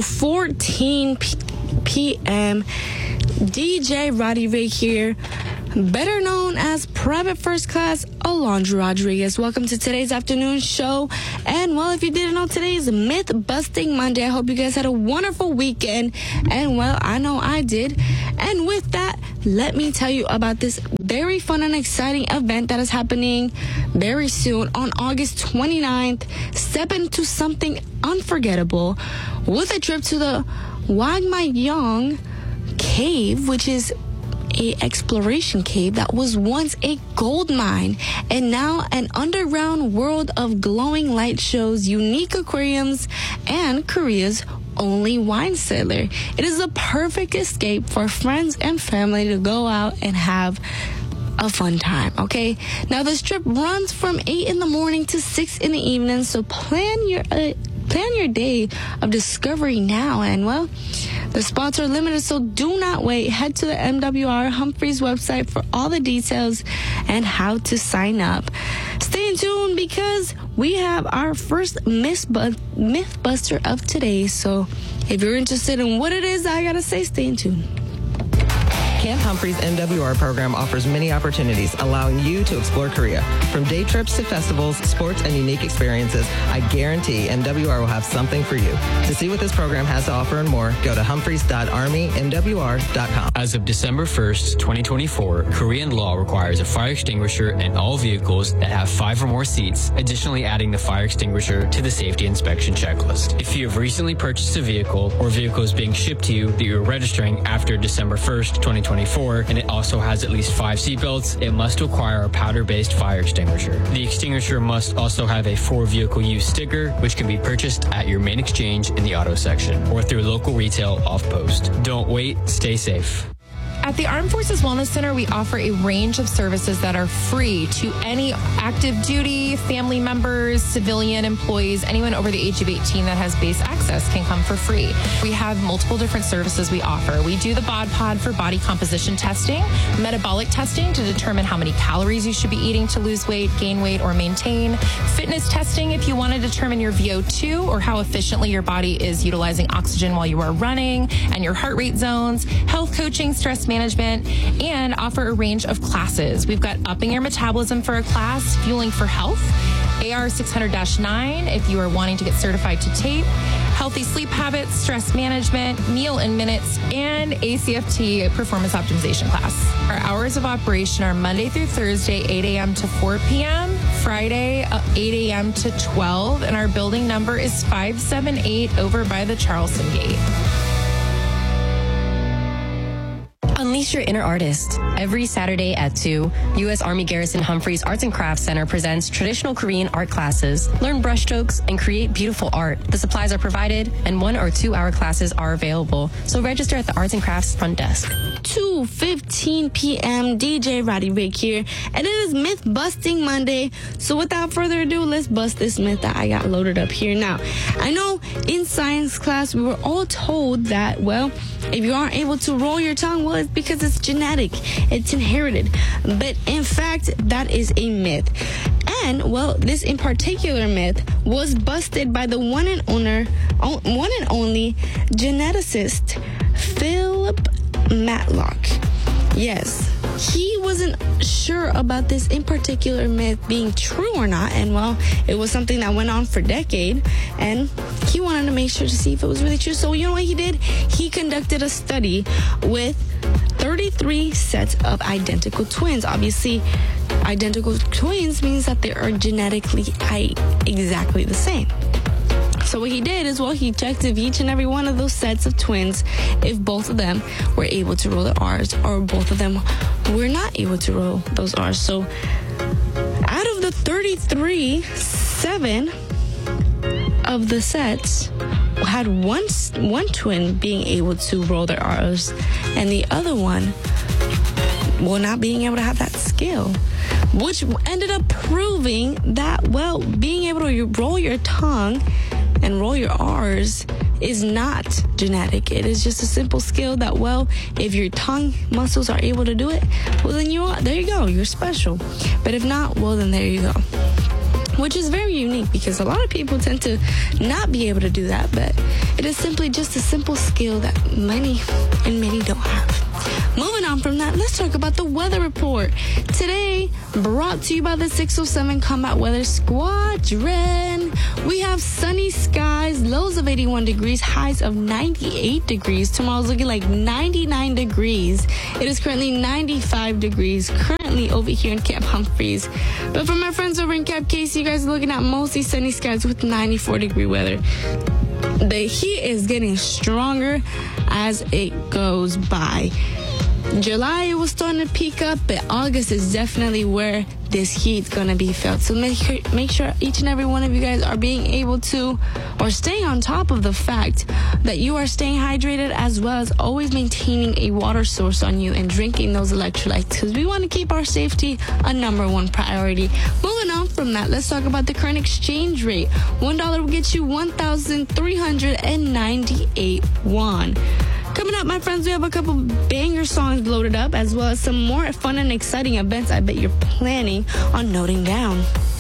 2:14 p.m. DJ Roddy Ray here, better known as Private First Class Alondra Rodriguez. Welcome to today's afternoon show. And, well, if you didn't know, today is Myth Busting Monday. I hope you guys had a wonderful weekend. And, well, I know I did. And with that, let me tell you about this very fun and exciting event that is happening very soon on August 29th. Step into something unforgettable with a trip to the Wagmayong Cave, which is a exploration cave that was once a gold mine and now an underground world of glowing light shows, unique aquariums, and Korea's only wine cellar. It is a perfect escape for friends and family to go out and have a fun time, okay? Now, this trip runs from 8 in the morning to 6 in the evening, so plan your day of discovery now. And, well, the spots are limited, so do not wait. Head to the MWR Humphreys website for all the details and how to sign up. Stay tuned because we have our first Mythbuster of today. So if you're interested in what it is, I gotta say, stay tuned. Camp Humphreys MWR program offers many opportunities, allowing you to explore Korea. From day trips to festivals, sports, and unique experiences, I guarantee MWR will have something for you. To see what this program has to offer and more, go to humphreys.armymwr.com. As of December 1st, 2024, Korean law requires a fire extinguisher in all vehicles that have 5 or more seats, additionally adding the fire extinguisher to the safety inspection checklist. If you have recently purchased a vehicle or vehicle is being shipped to you that you're registering after December 1st, 2024, and it also has at least 5 seatbelts, it must require a powder-based fire extinguisher. The extinguisher must also have a for vehicle use sticker, which can be purchased at your main exchange in the auto section or through local retail off-post. Don't wait, stay safe. At the Armed Forces Wellness Center, we offer a range of services that are free to any active duty, family members, civilian employees, anyone over the age of 18 that has base access can come for free. We have multiple different services we offer. We do the BOD Pod for body composition testing, metabolic testing to determine how many calories you should be eating to lose weight, gain weight, or maintain, fitness testing if you want to determine your VO2 or how efficiently your body is utilizing oxygen while you are running, and your heart rate zones, health coaching, stress management, and offer a range of classes. We've got Upping Your Metabolism for a class, Fueling for Health, AR 600-9 if you are wanting to get certified to tape, Healthy Sleep Habits, Stress Management, Meal in Minutes, and ACFT Performance Optimization class. Our hours of operation are Monday through Thursday, 8 a.m. to 4 p.m., Friday, 8 a.m. to 12, and our building number is 578 over by the Charleston Gate. Unleash your inner artist. Every Saturday at 2, U.S. Army Garrison Humphreys Arts and Crafts Center presents traditional Korean art classes. Learn brushstrokes and create beautiful art. The supplies are provided, and 1 or 2 hour classes are available. So register at the Arts and Crafts front desk. 2:15 p.m. DJ Roddy Rick here, and it is Myth Busting Monday. So without further ado, let's bust this myth that I got loaded up here. Now, I know in science class we were all told that, well, if you aren't able to roll your tongue, well, it's because it's genetic, it's inherited. But in fact, that is a myth. And, well, this in particular myth was busted by the one and only geneticist Philip Matlock. Yes, he wasn't sure about this in particular myth being true or not, and, well, it was something that went on for decades, and he wanted to make sure to see if it was really true. So you know what he did? He conducted a study with 33 sets of identical twins. Obviously, identical twins means that they are genetically exactly the same. So what he did is, well, he checked if each and every one of those sets of twins, if both of them were able to roll their R's or both of them were not able to roll those R's. So out of the 33, 7 of the sets had one twin being able to roll their R's and the other one, well, not being able to have that skill, which ended up proving that, well, being able to roll your tongue and roll your R's is not genetic. It is just a simple skill that, well, if your tongue muscles are able to do it, well, then there you go, you're special. But if not, well, then there you go. which is very unique because a lot of people tend to not be able to do that, but it is simply just a simple skill that many don't have. Moving on from that, let's talk about the weather report. Today, brought to you by the 607 Combat Weather Squadron. We have sunny skies, lows of 81 degrees, highs of 98 degrees. Tomorrow's looking like 99 degrees. It is currently 95 degrees currently over here in Camp Humphreys. But for my friends over in Camp Casey, you guys are looking at mostly sunny skies with 94-degree weather. The heat is getting stronger as it goes by. July was starting to peak up, but August is definitely where this heat's gonna be felt. So make sure each and every one of you guys are being able to, or staying on top of the fact that you are staying hydrated, as well as always maintaining a water source on you and drinking those electrolytes, because we want to keep our safety a number one priority. Moving on from that, let's talk about the current exchange rate. $1 will get you 1,398 won. Coming up, my friends, we have a couple banger songs loaded up, as well as some more fun and exciting events I bet you're planning on noting down.